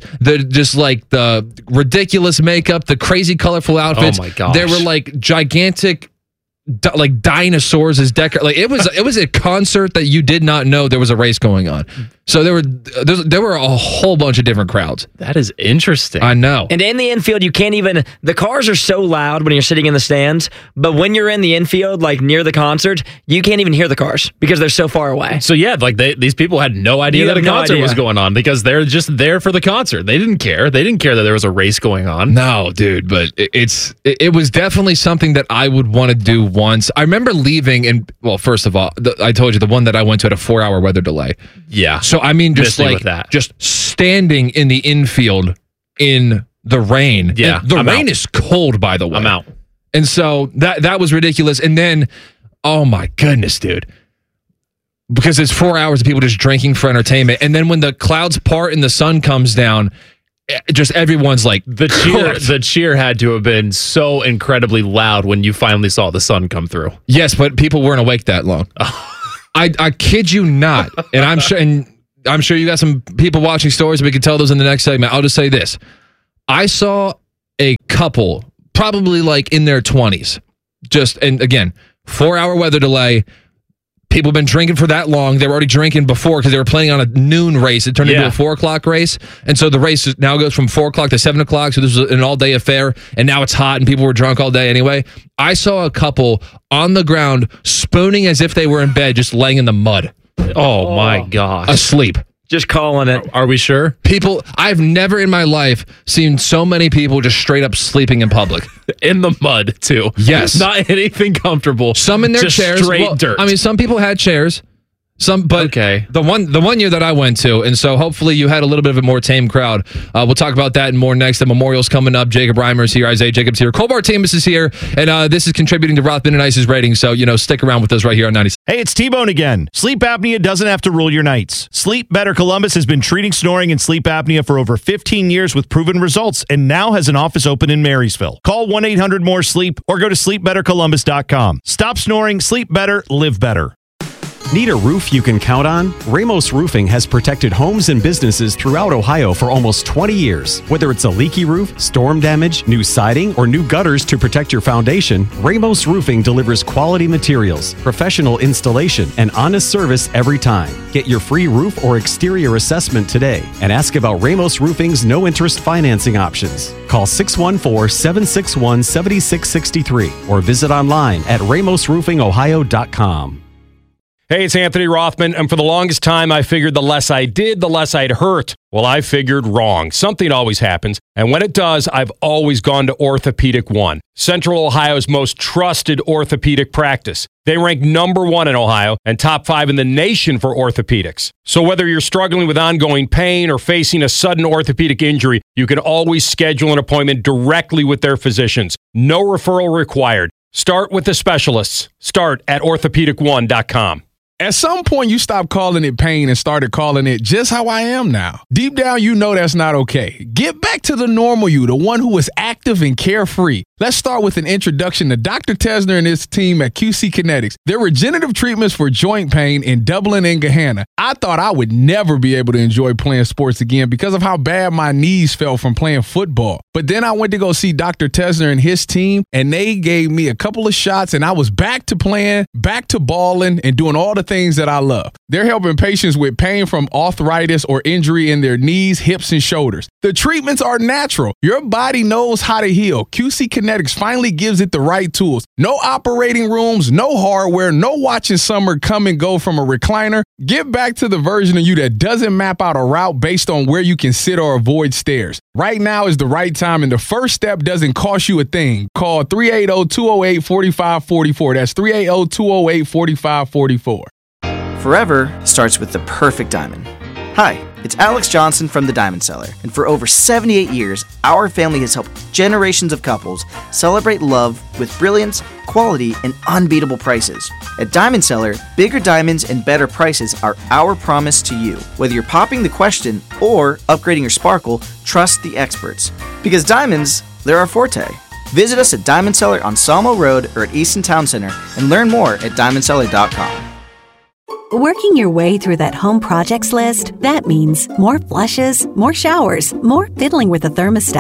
the ridiculous makeup, the crazy colorful outfits. Oh my gosh. There were like gigantic like dinosaurs as it was a concert that you did not know there was a race going on. So there were a whole bunch of different crowds. That is interesting. I know. And in the infield, you can't even, the cars are so loud when you're sitting in the stands, but when you're in the infield, like near the concert, you can't even hear the cars because they're so far away. So yeah, like these people had no idea that a concert was going on because they're just there for the concert. They didn't care. They didn't care that there was a race going on. No, dude, but it was definitely something that I would want to do once. I remember leaving and, well, first of all, I told you the one that I went to had a 4-hour weather delay. Yeah. So I mean, just like that. Just standing in the infield in the rain. Yeah, and the rain is cold, by the way. I'm out. And so that was ridiculous. And then, oh my goodness, dude, because it's 4 hours of people just drinking for entertainment. And then when the clouds part and the sun comes down, just everyone's like the cheer had to have been so incredibly loud when you finally saw the sun come through. Yes, but people weren't awake that long. I kid you not, and I'm sure you got some people watching stories. We can tell those in the next segment. I'll just say this: I saw a couple, probably like in their 20s, and again, 4-hour weather delay. People have been drinking for that long. They were already drinking before because they were playing on a noon race. It turned into a 4 o'clock race. And so the race now goes from 4 o'clock to 7 o'clock. So this was an all-day affair. And now it's hot and people were drunk all day anyway. I saw a couple on the ground spooning as if they were in bed, just laying in the mud. Oh my gosh. Asleep. Just calling it. Are we sure? People, I've never in my life seen so many people just straight up sleeping in public. In the mud, too. Yes. Not anything comfortable. Some in their just chairs. Straight dirt. I mean, some people had chairs. But okay. The one year that I went to, and so hopefully you had a little bit of a more tame crowd. We'll talk about that and more next. The Memorial's coming up. Jacob Reimer's here. Isaiah Jacobs here. Colbart Tamus is here. And this is contributing to Rothman and Ice's rating. So, stick around with us right here on 96. Hey, it's T-Bone again. Sleep apnea doesn't have to rule your nights. Sleep Better Columbus has been treating snoring and sleep apnea for over 15 years with proven results and now has an office open in Marysville. Call 1-800-MORE-SLEEP or go to sleepbettercolumbus.com. Stop snoring, sleep better, live better. Need a roof you can count on? Ramos Roofing has protected homes and businesses throughout Ohio for almost 20 years. Whether it's a leaky roof, storm damage, new siding, or new gutters to protect your foundation, Ramos Roofing delivers quality materials, professional installation, and honest service every time. Get your free roof or exterior assessment today and ask about Ramos Roofing's no-interest financing options. Call 614-761-7663 or visit online at ramosroofingohio.com. Hey, it's Anthony Rothman, and for the longest time, I figured the less I did, the less I'd hurt. Well, I figured wrong. Something always happens, and when it does, I've always gone to Orthopedic One, Central Ohio's most trusted orthopedic practice. They rank #1 in Ohio and top 5 in the nation for orthopedics. So whether you're struggling with ongoing pain or facing a sudden orthopedic injury, you can always schedule an appointment directly with their physicians. No referral required. Start with the specialists. Start at orthopedic1.com. At some point, you stopped calling it pain and started calling it just how I am now. Deep down, you know that's not okay. Get back to the normal you, the one who is active and carefree. Let's start with an introduction to Dr. Tesner and his team at QC Kinetics. Their regenerative treatments for joint pain in Dublin and Gahanna. I thought I would never be able to enjoy playing sports again because of how bad my knees felt from playing football. But then I went to go see Dr. Tesner and his team, and they gave me a couple of shots, and I was back to playing, back to balling, and doing all the things that I love. They're helping patients with pain from arthritis or injury in their knees, hips, and shoulders. The treatments are natural. Your body knows how to heal. QC Kinetics finally gives it the right tools. No operating rooms, no hardware, no watching summer come and go from a recliner. Get back to the version of you that doesn't map out a route based on where you can sit or avoid stairs. Right now is the right time, and the first step doesn't cost you a thing. Call 380-208-4544. That's 380-208-4544. Forever starts with the perfect diamond. Hi, it's Alex Johnson from the Diamond Cellar, and for over 78 years, our family has helped generations of couples celebrate love with brilliance, quality, and unbeatable prices. At Diamond Cellar, bigger diamonds and better prices are our promise to you. Whether you're popping the question or upgrading your sparkle, trust the experts. Because diamonds, they're our forte. Visit us at Diamond Cellar on Sawmill Road or at Easton Town Center and learn more at diamondcellar.com. Working your way through that home projects list, that means more flushes, more showers, more fiddling with the thermostat.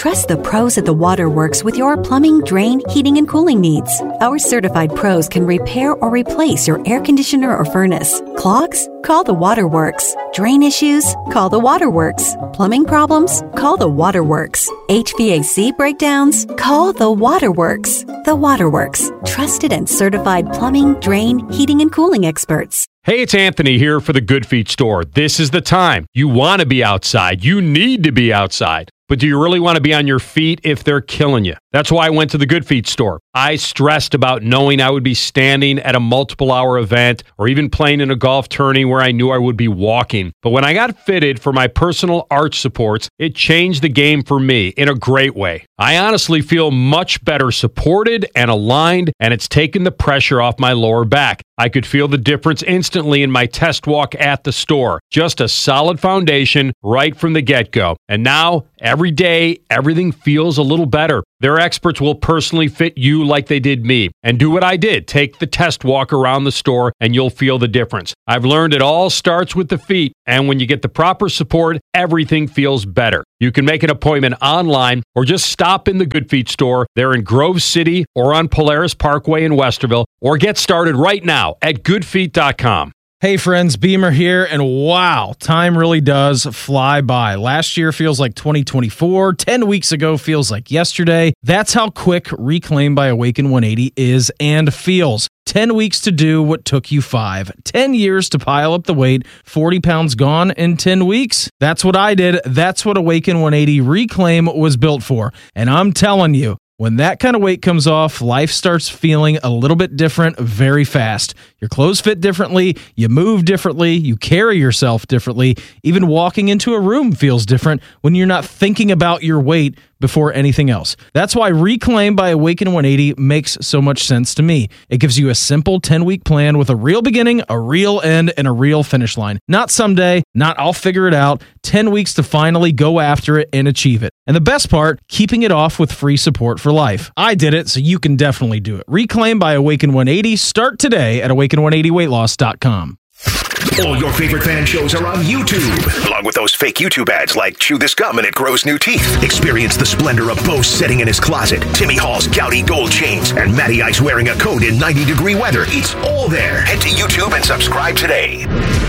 Trust the pros at the Waterworks with your plumbing, drain, heating, and cooling needs. Our certified pros can repair or replace your air conditioner or furnace. Clogs? Call the Waterworks. Drain issues? Call the Waterworks. Plumbing problems? Call the Waterworks. HVAC breakdowns? Call the Waterworks. The Waterworks. Trusted and certified plumbing, drain, heating, and cooling experts. Hey, it's Anthony here for the Good Feet store. This is the time. You want to be outside. You need to be outside. But do you really want to be on your feet if they're killing you? That's why I went to the Good Feet store. I stressed about knowing I would be standing at a multiple-hour event or even playing in a golf tourney where I knew I would be walking. But when I got fitted for my personal arch supports, it changed the game for me in a great way. I honestly feel much better supported and aligned, and it's taken the pressure off my lower back. I could feel the difference instantly in my test walk at the store. Just a solid foundation right from the get-go. And now, every day, everything feels a little better. Their experts will personally fit you like they did me. And do what I did. Take the test walk around the store and you'll feel the difference. I've learned it all starts with the feet. And when you get the proper support, everything feels better. You can make an appointment online or just stop in the Good Feet store. They're in Grove City or on Polaris Parkway in Westerville. Or get started right now at goodfeet.com. Hey friends, Beamer here, and wow, time really does fly by. Last year feels like 2024, 10 weeks ago feels like yesterday. That's how quick Reclaim by Awaken 180 is and feels. 10 weeks to do what took you 5. 10 years to pile up the weight, 40 pounds gone in 10 weeks. That's what I did. That's what Awaken 180 Reclaim was built for. And I'm telling you, when that kind of weight comes off, life starts feeling a little bit different very fast. Your clothes fit differently, you move differently, you carry yourself differently. Even walking into a room feels different when you're not thinking about your weight before anything else. That's why Reclaim by Awaken 180 makes so much sense to me. It gives you a simple 10-week plan with a real beginning, a real end, and a real finish line. Not someday, not I'll figure it out. 10 weeks to finally go after it and achieve it. And the best part, keeping it off with free support for life. I did it, so you can definitely do it. Reclaim by Awaken 180. Start today at awaken180weightloss.com. All your favorite fan shows are on YouTube, along with those fake YouTube ads like Chew This Gum and It Grows New Teeth. Experience the splendor of Bo sitting in his closet, Timmy Hall's gouty gold chains, and Matty Ice wearing a coat in 90-degree weather. It's all there. Head to YouTube and subscribe today.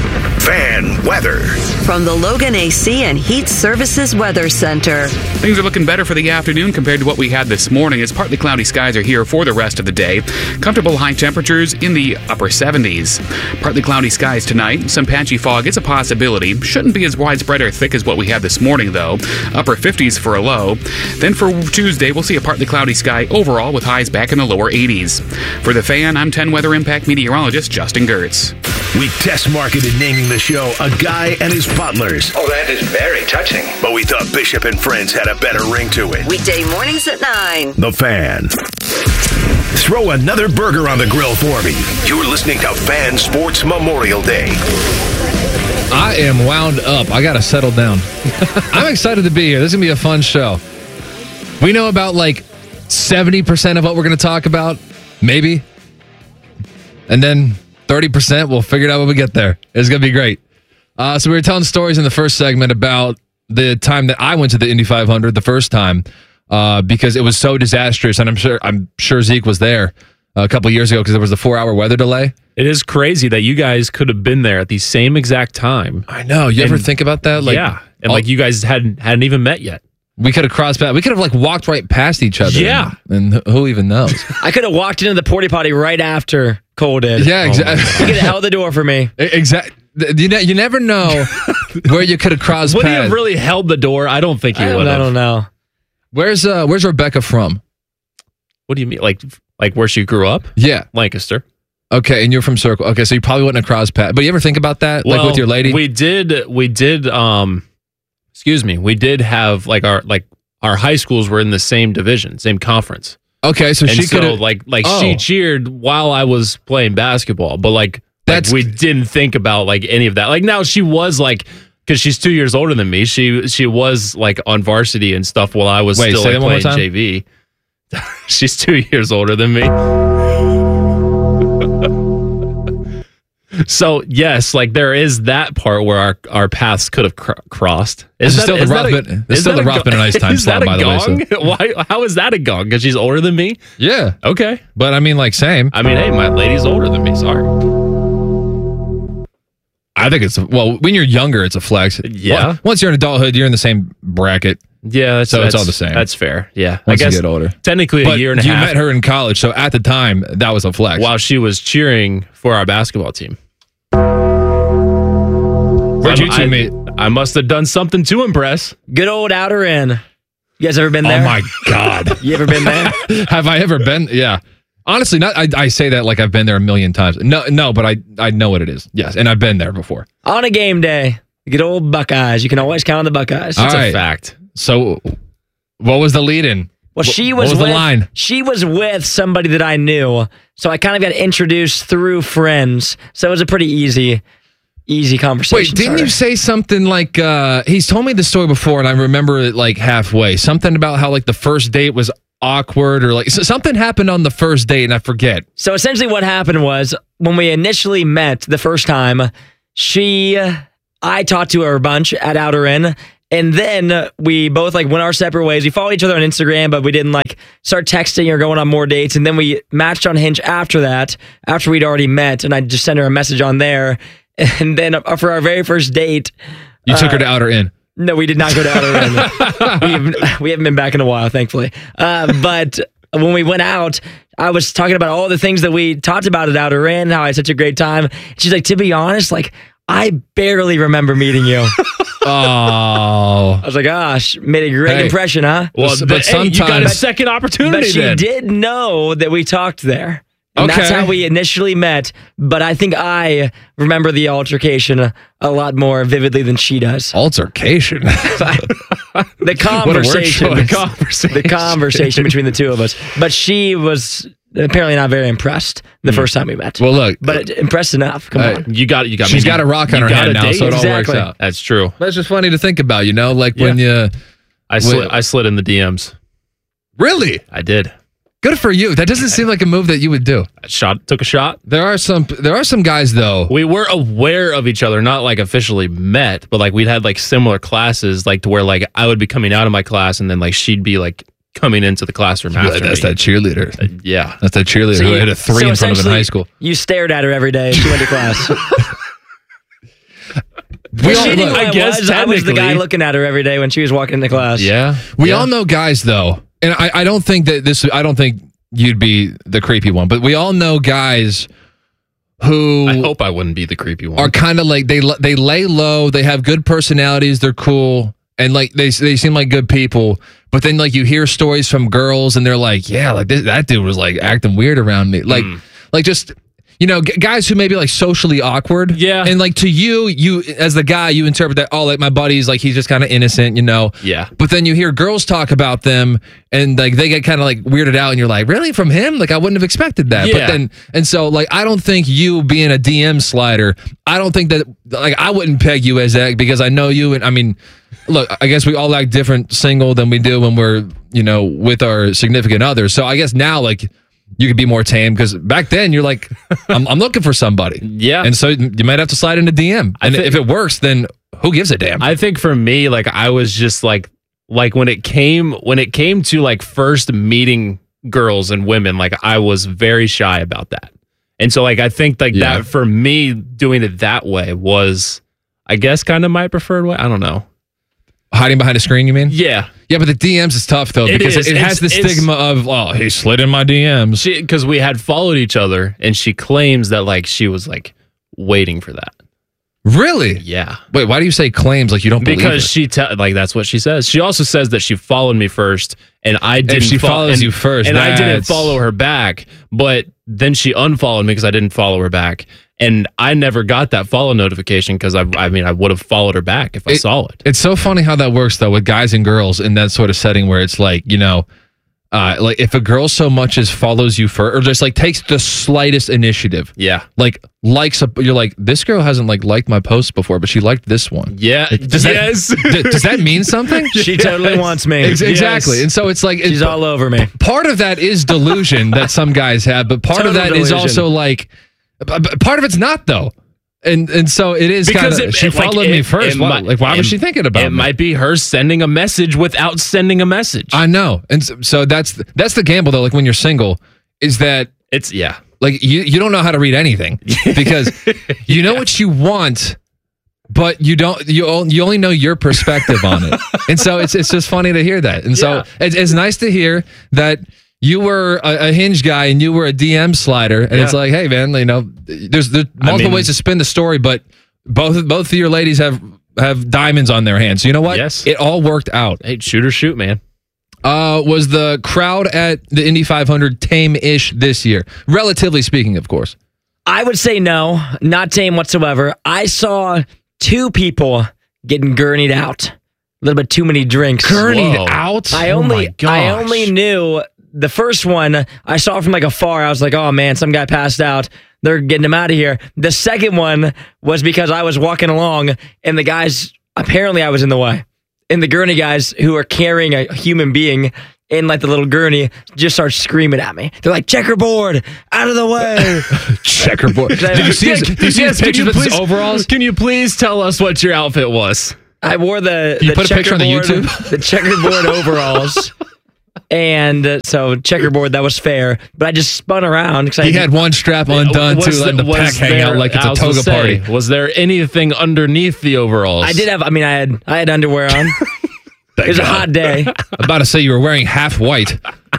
Fan weather. From the Logan AC and Heat Services Weather Center. Things are looking better for the afternoon compared to what we had this morning, as partly cloudy skies are here for the rest of the day. Comfortable high temperatures in the upper 70s. Partly cloudy skies tonight. Some patchy fog is a possibility. Shouldn't be as widespread or thick as what we had this morning, though. Upper 50s for a low. Then for Tuesday, we'll see a partly cloudy sky overall with highs back in the lower 80s. For the Fan, I'm 10 Weather Impact meteorologist Justin Gertz. We test marketed naming the show A Guy and His Butlers. Oh, that is very touching. But we thought Bishop and Friends had a better ring to it. Weekday mornings at 9. The Fan. Throw another burger on the grill for me. You're listening to Fan Sports Memorial Day. I am wound up. I got to settle down. I'm excited to be here. This is going to be a fun show. We know about like 70% of what we're going to talk about, maybe. And then 30%, we'll figure it out when we get there. It's going to be great. So we were telling stories in the first segment about the time that I went to the Indy 500 the first time because it was so disastrous. And I'm sure Zeke was there a couple years ago because there was a 4-hour weather delay. It is crazy that you guys could have been there at the same exact time. I know. You ever think about that? Like, yeah. And like you guys hadn't even met yet. We could have crossed paths. We could have like walked right past each other. Yeah. And who even knows? I could have walked into the porta potty right after Cole did. Yeah, exactly. You could have held the door for me. Exactly. You never know where you could have crossed Would paths. he have really held the door? I don't think he would have. I don't know. Where's Rebecca from? What do you mean? Like where she grew up? Yeah. Lancaster. Okay, and you're from Circle. Okay, so you probably wouldn't have crossed paths. But you ever think about that? Like with your lady? We did we did have our high schools were in the same division, same conference. Okay, so she could she cheered while I was playing basketball, but we didn't think about like any of that. Like now she was like, because she's 2 years older than me, she was like on varsity and stuff while I was still like, playing JV. She's 2 years older than me. So yes, like there is that part where our paths could have crossed. It's still the Rothman and Ice time slot, by the way. So. Why? How is that a gong? Because she's older than me. Yeah. Okay. But I mean, like, same. I mean, hey, my lady's older than me. Sorry. I think when you're younger, it's a flex. Yeah. Well, once you're in adulthood, you're in the same bracket. Yeah. It's all the same. That's fair. Yeah. Once I guess you get older. Technically, a year and a half. You met her in college, so at the time, that was a flex. While she was cheering for our basketball team. Where'd you two meet? I must have done something to impress. Good old Outer Inn. You guys ever been there? Oh my God. You ever been there? Have I ever been? Yeah. Honestly, not. I say that like I've been there a million times. No, but I know what it is. Yes, and I've been there before. On a game day, good old Buckeyes. You can always count on the Buckeyes. That's a fact. So, what was the lead-in? Well, what was the line? She was with somebody that I knew, so I kind of got introduced through friends. So it was a pretty easy conversation. Wait, didn't you say something like, he's told me the story before and I remember it like halfway. Something about how like the first date was awkward or like something happened on the first date and I forget. So essentially what happened was when we initially met the first time, I talked to her a bunch at Outer Inn. And then we both like went our separate ways. We followed each other on Instagram, but we didn't like start texting or going on more dates. And then we matched on Hinge after that, after we'd already met. And I just sent her a message on there. And then for our very first date, you took her to Outer Inn. No, we did not go to Outer Inn. We haven't been back in a while, thankfully. But when we went out, I was talking about all the things that we talked about at Outer Inn, how I had such a great time. She's like, to be honest, like I barely remember meeting you. Oh. I was like, gosh, made a great impression, huh? Well, but sometimes you got a second opportunity. But she did know that we talked there. And that's how we initially met. But I think I remember the altercation a lot more vividly than she does. Altercation? The conversation between the two of us. But she was apparently not very impressed the first time we met. Well, look. But impressed enough. Come on. You got She's got a rock on her hand now, so it all works out. That's true. That's just funny to think about, you know? Like when you... I slid in the DMs. Really? I did. Good for you. That doesn't seem like a move that you would do. Took a shot. There are some guys though. We were aware of each other, not like officially met, but like we'd had like similar classes, like to where like I would be coming out of my class and then like she'd be like coming into the classroom after That's me. that cheerleader. Yeah. That's that cheerleader who hit a 3 in front of in high school. You stared at her every day as she went to class. I was the guy looking at her every day when she was walking into class. Yeah. We all know guys though. And I don't think I don't think you'd be the creepy one, but we all know guys who... I hope I wouldn't be the creepy one. Are kind of like, they lay low, they have good personalities, they're cool, and like they seem like good people, but then like you hear stories from girls and they're like, yeah, like that dude was like acting weird around me. Like just... You know, guys who may be like socially awkward. Yeah. And like to you as the guy, you interpret that, oh, like my buddy's like, he's just kind of innocent, you know? Yeah. But then you hear girls talk about them and like they get kind of like weirded out and you're like, really? From him? Like I wouldn't have expected that. Yeah. But then, and so like, I don't think you being a DM slider, I don't think that, like I wouldn't peg you as that because I know you. And I mean, look, I guess we all act different single than we do when we're, you know, with our significant others. So I guess now like, you could be more tame because back then you're like, I'm looking for somebody. Yeah. And so you might have to slide into DM. And if it works, then who gives a damn? I think for me, like I was just like when it came to like first meeting girls and women, like I was very shy about that. And so like I think like that for me doing it that way was, I guess, kind of my preferred way. I don't know. Hiding behind a screen, you mean? Yeah. Yeah, but the DMs is tough, though, because it has the stigma of, oh, he slid in my DMs. Because we had followed each other, and she claims that, like, she was, like, waiting for that. Really? Yeah. Wait, why do you say claims like you don't believe Because her? like, that's what she says. She also says that she followed me first, and I didn't. If she follows you first, and I didn't follow her back, but then she unfollowed me because I didn't follow her back. And I never got that follow notification because I would have followed her back if I saw it. It's so funny how that works, though, with guys and girls in that sort of setting where it's like, you know, like if a girl so much as follows you first or just like takes the slightest initiative. Yeah. Like you're like, this girl hasn't like liked my post before, but she liked this one. Yeah. Like, does that mean something? She totally wants me. Exactly. And so it's like... She's all over me. Part of that is delusion that some guys have, but part of that is also like... Part of it's not, though. And so it is because she followed me first. Why was she thinking about it? It might be her sending a message without sending a message. I know. And so that's the gamble, though, like when you're single, is that it's, like you don't know how to read anything because you know what you want, but you only know your perspective on it. And so it's just funny to hear that. And so it's nice to hear that you were a Hinge guy and you were a DM slider, and it's like, hey man, there's multiple ways to spin the story, but both of your ladies have diamonds on their hands. You know what? Yes, it all worked out. Hey, shoot or shoot, man. Was the crowd at the Indy 500 tame-ish this year, relatively speaking, of course? I would say no, not tame whatsoever. I saw 2 people getting gurneyed out. A little bit too many drinks. Gurneyed out? I only knew. The first one, I saw from like afar. I was like, oh man, some guy passed out. They're getting him out of here. The second one was because I was walking along and the guys, apparently I was in the way. And the gurney guys who are carrying a human being in like the little gurney just start screaming at me. They're like, checkerboard, out of the way. Checkerboard. Did you see his pictures with his overalls? Can you please tell us what your outfit was? I wore the put a picture on the YouTube? The checkerboard overalls. And so checkerboard, that was fair, but I just spun around because he had one strap undone too, letting the pack hang out like it's a toga party. Was there anything underneath the overalls? I did have. I mean, I had underwear on. It was a hot day. I'm about to say you were wearing half white.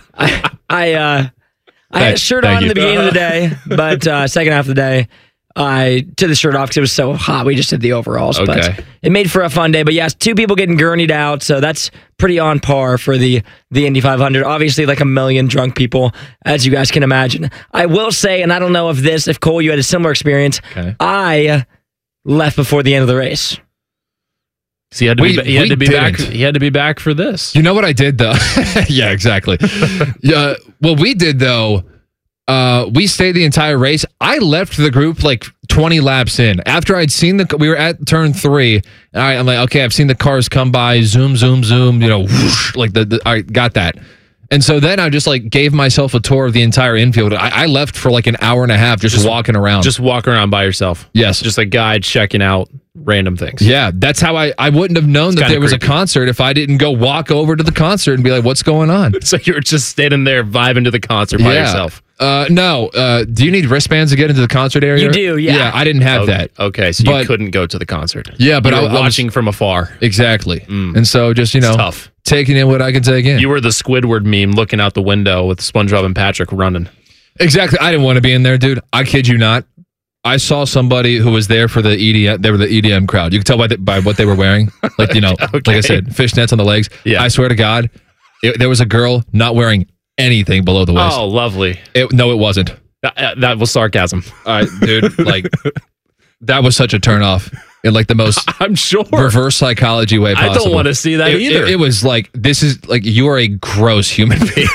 I had a shirt on in the beginning of the day, but second half of the day, I took the shirt off because it was so hot. We just did the overalls, but it made for a fun day. But yes, 2 people getting gurneyed out, so that's pretty on par for the Indy 500. Obviously, like a million drunk people, as you guys can imagine. I will say, and I don't know if Cole, you had a similar experience. I left before the end of the race. So he had to be back for this. You know what I did though? Yeah, exactly. What we did though. We stayed the entire race. I left the group like 20 laps in. After I'd seen we were at turn 3. And I'm like, okay, I've seen the cars come by, zoom, zoom, zoom, whoosh, like I got that. And so then I just like gave myself a tour of the entire infield. I left for like an hour and a half just walking around. Just walk around by yourself. Yes. Just a guy checking out random things. Yeah, that's how I wouldn't have known that there was a concert if I didn't go walk over to the concert and be like, what's going on? So you were just standing there vibing to the concert by yourself. No. Do you need wristbands to get into the concert area? You do, yeah. Yeah, I didn't have that. Okay, so you couldn't go to the concert. Yeah, but I was watching from afar. Exactly. And so just, it's tough. Taking in what I could take in. You were the Squidward meme looking out the window with SpongeBob and Patrick running. Exactly. I didn't want to be in there, dude. I kid you not. I saw somebody who was there for the EDM. They were the EDM crowd. You could tell by what they were wearing. Like, like I said, fishnets on the legs. Yeah. I swear to God, there was a girl not wearing anything below the waist. Oh, lovely. No, it wasn't. That was sarcasm. All right, dude. Like, that was such a turnoff in like the most I'm sure reverse psychology way possible. I don't want to see that either. It was like, this is like, you are a gross human being.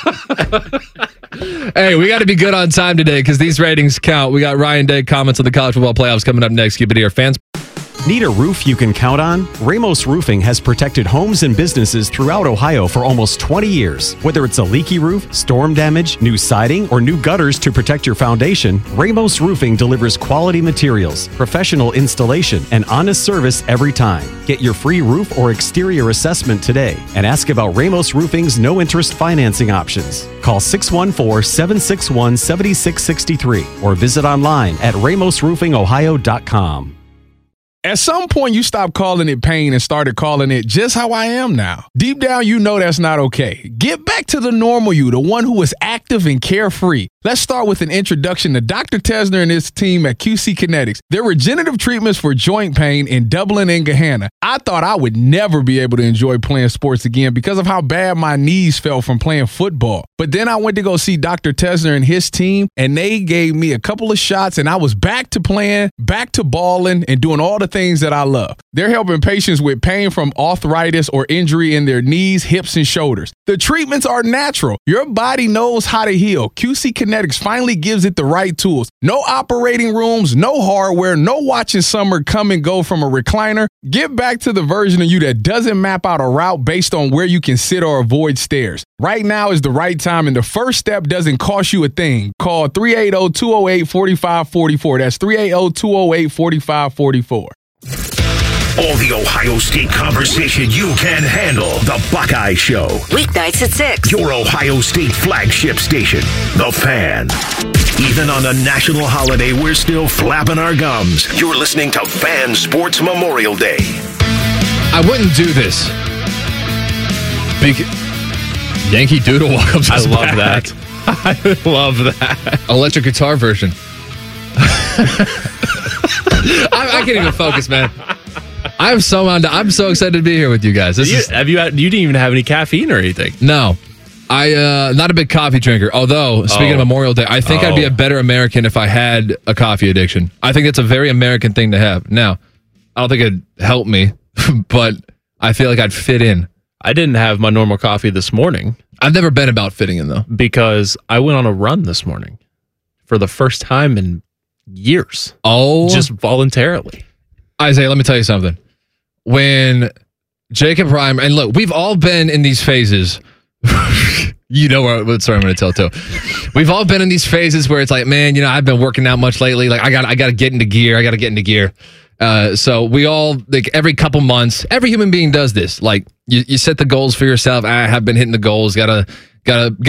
Hey, we got to be good on time today because these ratings count. We got Ryan Day comments on the college football playoffs coming up next. Keep it here, fans. Need a roof you can count on? Ramos Roofing has protected homes and businesses throughout Ohio for almost 20 years. Whether it's a leaky roof, storm damage, new siding, or new gutters to protect your foundation, Ramos Roofing delivers quality materials, professional installation, and honest service every time. Get your free roof or exterior assessment today and ask about Ramos Roofing's no-interest financing options. Call 614-761-7663 or visit online at ramosroofingohio.com. At some point, you stopped calling it pain and started calling it just how I am now. Deep down, you know that's not okay. Get back to the normal you, the one who is active and carefree. Let's start with an introduction to Dr. Tesner and his team at QC Kinetics. Their regenerative treatments for joint pain in Dublin and Gahanna. I thought I would never be able to enjoy playing sports again because of how bad my knees felt from playing football. But then I went to go see Dr. Tesner and his team, and they gave me a couple of shots, and I was back to playing, back to balling, and doing all the things that I love. They're helping patients with pain from arthritis or injury in their knees, hips, and shoulders. The treatments are natural. Your body knows how to heal. QC Kinetics Cyberkinetics finally gives it the right tools. No operating rooms, no hardware, no watching summer come and go from a recliner. Get back to the version of you that doesn't map out a route based on where you can sit or avoid stairs. Right now is the right time, and the first step doesn't cost you a thing. Call 380-208-4544. That's 380-208-4544. All the Ohio State conversation you can handle. The Buckeye Show. Weeknights at 6. Your Ohio State flagship station. The Fan. Even on a national holiday, we're still flapping our gums. You're listening to Fan Sports Memorial Day. I wouldn't do this. Yankee Doodle welcomes us love back. that. I love that. Electric guitar version. I can't even focus, man. I'm so excited to be here with you guys. You didn't even have any caffeine or anything? No. Not a big coffee drinker. Although, speaking of Memorial Day, I think I'd be a better American if I had a coffee addiction. I think it's a very American thing to have. Now, I don't think it'd help me, but I feel like I'd fit in. I didn't have my normal coffee this morning. I've never been about fitting in, though. Because I went on a run this morning for the first time in years. Oh. Just voluntarily. Isaiah, let me tell you something. When Jacob Reimer, and look, we've all been in these phases. You know what story I'm going to tell too. We've all been in these phases where it's like, man, I've been working out much lately. Like I got to get into gear. So we all, like, every couple months, every human being does this. Like you set the goals for yourself. I have been hitting the goals. Got to